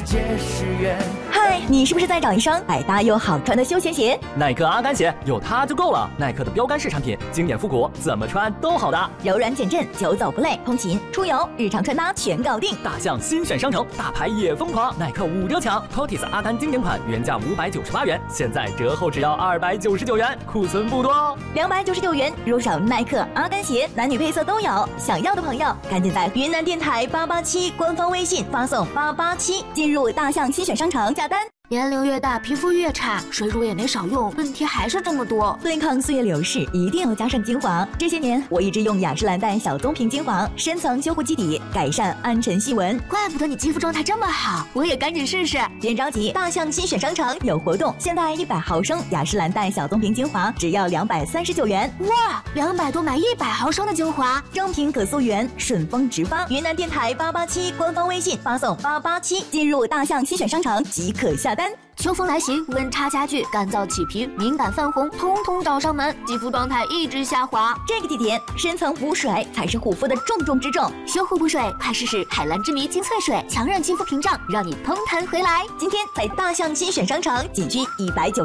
界是圆。 嗨，你是不是在找一双百搭又好穿的休闲鞋？ 耐克阿甘鞋有它就够了。耐克的标杆式产品，经典复古，怎么穿都好搭， 柔软减震，久走不累，通勤、出游、日常穿搭全搞定。 大象新选商城，大牌也疯狂，耐克5折抢 ，Cotis 阿甘经典款原价598元，现在折后只要299元，库存不多哦。 299元入手耐克阿甘鞋，男女配色都有。想要的朋友，赶紧在云南电台887官方微信发送887，进入大象新选商城下单。 年龄越大，皮肤越差，水乳也没少用，问题还是这么多。 对抗岁月流逝，一定要加上精华。这些年，我一直用雅诗兰黛小棕瓶精华，深层修护基底，改善暗沉细纹。 怪不得你肌肤状态这么好，我也赶紧试试。 别着急，大象新选商城有活动，现在100毫升雅诗兰黛小棕瓶精华只要239元。 哇，200多买100毫升的精华， 正品可溯源，顺丰直发。云南电台887官方微信发送887，进入大象新选商城即可下单。 秋风来袭，温差加剧，干燥起皮，敏感泛红，统统找上门，肌肤状态一直下滑。 这个季节，深层补水才是护肤的重中之重。 修护补水，快试试海蓝之谜精粹水，强韧肌肤屏障，让你蓬弹回来。 今天在大象新选商城仅需190。